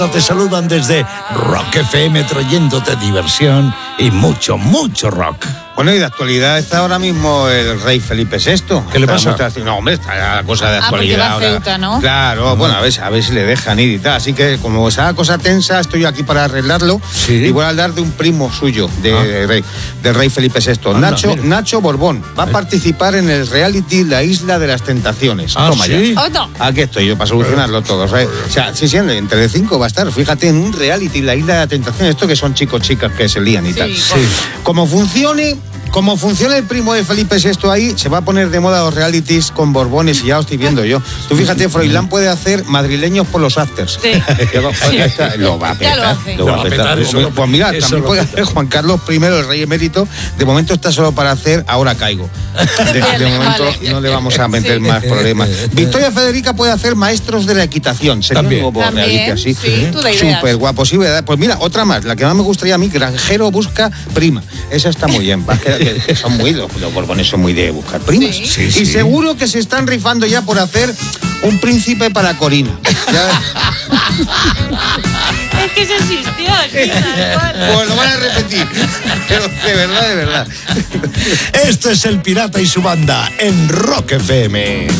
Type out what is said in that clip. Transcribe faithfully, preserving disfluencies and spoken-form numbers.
Te saludan desde Rock F M trayéndote diversión y mucho, mucho rock. Bueno, y de actualidad está ahora mismo el rey Felipe sexto. ¿Qué le pasa? No, hombre, está la cosa de Ah, actualidad porque va a ahora. Ceuta, ¿no? Claro, Ah. bueno, a ver, a ver si le dejan ir y tal. Así que, como esa cosa tensa, estoy aquí para arreglarlo. Sí. Y voy a hablar de un primo suyo, de, Ah. de rey, del rey Felipe sexto. Anda, Nacho, mira. Nacho Borbón va a participar en el reality La Isla de las Tentaciones. Ah, Toma ¿sí? ya. Oh, no. Aquí estoy yo para solucionarlo todo. O sea, o sea, sí, sí, en Telecinco va a estar, fíjate, en un reality, La Isla de la Tentación, esto que son chicos, chicas que se lían y Sí, tal. sí. Como funcione, como funciona el primo de Felipe sexto ahí, se va a poner de moda los realities con Borbones y ya lo estoy viendo yo. Tú fíjate, Froilán puede hacer madrileños por los afters. Sí. Ya va- ya está, lo va a Ya petar. lo hace. Lo va a petar. eso Pues, lo- pues mira, eso también lo puede peta. hacer Juan Carlos primero, el rey emérito. De momento está solo para hacer Ahora Caigo. De, de Vale, momento vale. no le vamos a meter Sí. más problemas. Victoria Federica puede hacer Maestros de la Equitación. Sería También. un nuevo También, reality así. sí, tú da ideas. Súper guapo, sí, ¿verdad? Pues mira, otra más, la que más me gustaría a mí, Granjero busca prima. Esa está muy bien, va, que, que son muy, los, los borbones son muy de buscar primas. Sí. Sí, Y sí. seguro que se están rifando ya por hacer un príncipe para Corina. Ya- Es que eso existió, sí, tal cual. pues lo van a repetir. Pero de verdad, de verdad. Este es El Pirata y su banda en Rock F M.